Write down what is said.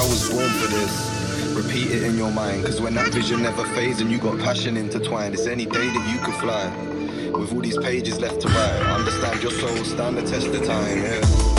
was born for this. Repeat it in your mind, cause when that vision never fades and you got passion intertwined, it's any day that you could fly. With all these pages left to write, understand your soul, stand the test of time, yeah.